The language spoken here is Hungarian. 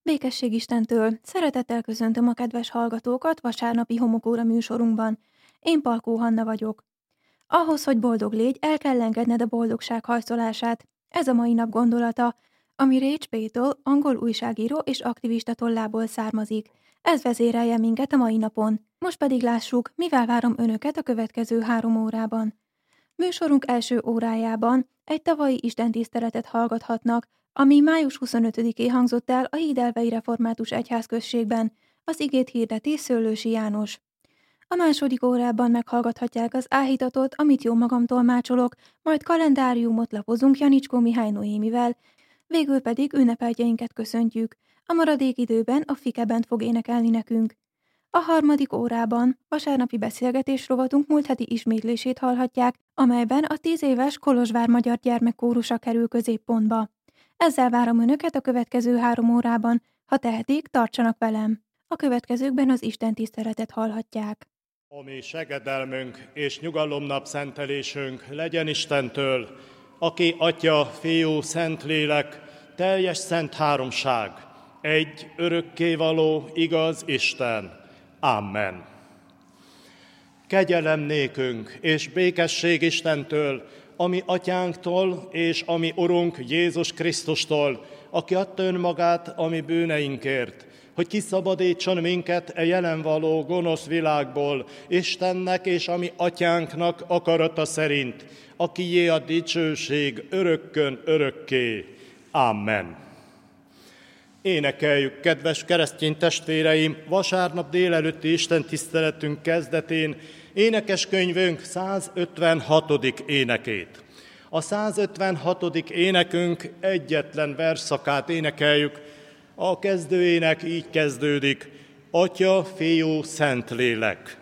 Békesség Istentől! Szeretettel köszöntöm a kedves hallgatókat vasárnapi Homokóra műsorunkban. Én Palkó Hanna vagyok. Ahhoz, hogy boldog légy, el kell engedned a boldogság hajszolását. Ez a mai nap gondolata, ami Rach Pétől, angol újságíró és aktivista tollából származik. Ez vezérelje minket a mai napon. Most pedig lássuk, mivel várom önöket a következő 3 órában. Műsorunk első órájában egy tavalyi istentiszteletet hallgathatnak, ami május 25-én hangzott el a Hídelvei Református Egyházközségben, az igét hirdeti Szőlősi János. A második órában meghallgathatják az áhítatot, amit jó magam tolmácsolok, majd kalendáriumot lapozunk Janicskó Mihály Noémivel, végül pedig ünnepeltjeinket köszöntjük. A maradék időben a Fike Band fog énekelni nekünk. A harmadik órában vasárnapi beszélgetés rovatunk múlt heti ismétlését hallhatják, amelyben a 10 éves Kolozsvár Magyar Gyermekkórusa kerül középpontba. Ezzel várom önöket a következő 3 órában, ha tehetik, tartsanak velem. A következőkben az istentiszteletet hallhatják. A mi segedelmünk és nyugalomnapszentelésünk legyen Istentől, aki Atya, Fiú, Szentlélek, teljes szent háromság, egy örökkévaló, igaz Isten. Amen. Kegyelem nékünk és békesség Istentől, ami Atyánktól és ami Urunk Jézus Krisztustól, aki adta önmagát a mi bűneinkért, hogy kiszabadítson minket e jelen való gonosz világból, Istennek és a mi Atyánknak akarata szerint, akié a dicsőség örökkön örökké. Amen. Énekeljük, kedves keresztény testvéreim, vasárnap délelőtti istentiszteletünk kezdetén énekeskönyvünk 156. énekét. A 156. énekünk egyetlen versszakát énekeljük, a kezdőének így kezdődik: Atya, Fiú, Szentlélek.